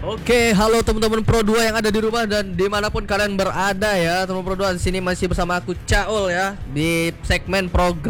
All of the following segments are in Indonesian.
Oke, halo teman-teman Pro 2 yang ada di rumah dan dimanapun kalian berada ya. Teman Pro 2 di sini masih bersama aku Caul ya di segmen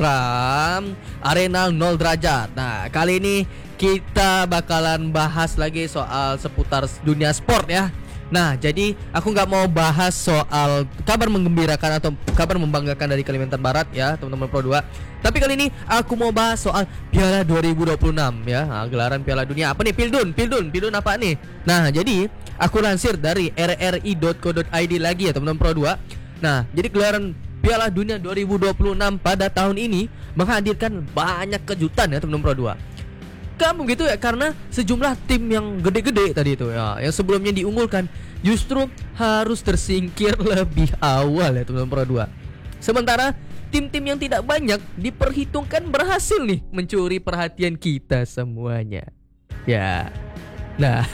program Arena 0 Derajat. Nah, kali ini kita bakalan bahas lagi soal seputar dunia sport ya. Nah, jadi aku nggak mau bahas soal kabar menggembirakan atau kabar membanggakan dari Kalimantan Barat ya, teman-teman Pro 2. Tapi kali ini aku mau bahas soal Piala 2026 ya. Nah, gelaran Piala Dunia apa nih? Pildun apa nih? Nah, jadi aku lansir dari rri.co.id lagi ya, teman-teman Pro 2. Nah, jadi gelaran Piala Dunia 2026 pada tahun ini menghadirkan banyak kejutan ya, teman-teman Pro 2. Kamu gitu ya, karena sejumlah tim yang gede-gede tadi itu ya, yang sebelumnya diunggulkan justru harus tersingkir lebih awal ya, teman-teman Pro 2. Sementara tim-tim yang tidak banyak diperhitungkan berhasil nih mencuri perhatian kita semuanya. Ya. Nah,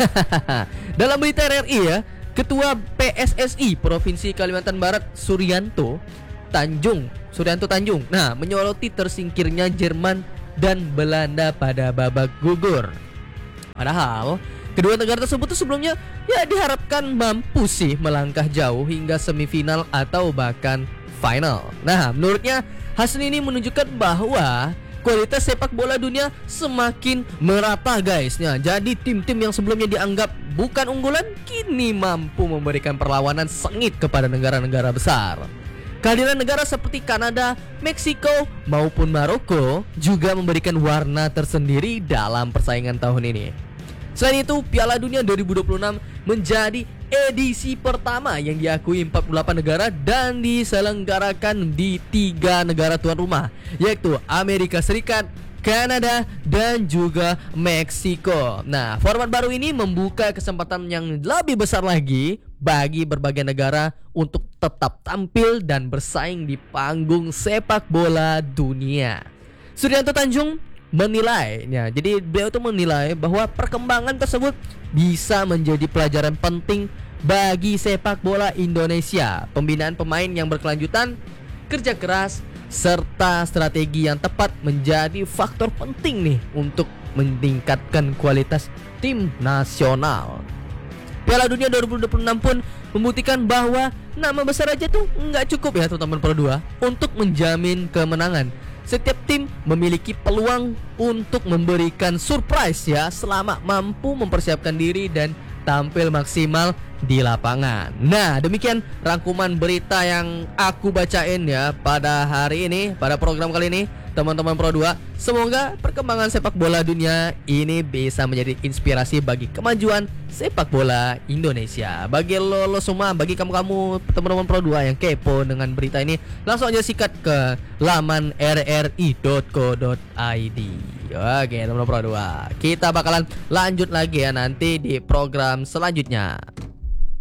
dalam berita RRI ya, Ketua PSSI Provinsi Kalimantan Barat Suryanto Tanjung, nah, menyoroti tersingkirnya Jerman dan Belanda pada babak gugur. Padahal kedua negara tersebut sebelumnya ya diharapkan mampu sih melangkah jauh hingga semifinal atau bahkan final. Nah, menurutnya hasil ini menunjukkan bahwa kualitas sepak bola dunia semakin merata guys. Nah, jadi tim-tim yang sebelumnya dianggap bukan unggulan kini mampu memberikan perlawanan sengit kepada negara-negara besar. Kehadiran negara seperti Kanada, Meksiko maupun Maroko juga memberikan warna tersendiri dalam persaingan tahun ini. Selain itu, Piala Dunia 2026 menjadi edisi pertama yang diakui 48 negara dan diselenggarakan di 3 negara tuan rumah, yaitu Amerika Serikat, Kanada, dan juga Meksiko. Nah, format baru ini membuka kesempatan yang lebih besar lagi bagi berbagai negara untuk tetap tampil dan bersaing di panggung sepak bola dunia. Suryanto Tanjung menilai, ya, jadi beliau itu menilai bahwa perkembangan tersebut bisa menjadi pelajaran penting bagi sepak bola Indonesia. Pembinaan pemain yang berkelanjutan, kerja keras, serta strategi yang tepat menjadi faktor penting nih untuk meningkatkan kualitas tim nasional. Piala Dunia 2026 pun membuktikan bahwa nama besar aja tuh nggak cukup ya, teman-teman Pro 2, untuk menjamin kemenangan. Setiap tim memiliki peluang untuk memberikan surprise ya, selama mampu mempersiapkan diri dan tampil maksimal di lapangan. Nah, demikian rangkuman berita yang aku bacain ya pada hari ini, pada program kali ini, teman-teman Pro 2. Semoga perkembangan sepak bola dunia ini bisa menjadi inspirasi bagi kemajuan sepak bola Indonesia. Bagi lo semua, bagi kamu teman-teman Pro 2 yang kepo dengan berita ini, langsung aja sikat ke laman rri.co.id. Oke, teman-teman Pro 2, kita bakalan lanjut lagi ya nanti di program selanjutnya.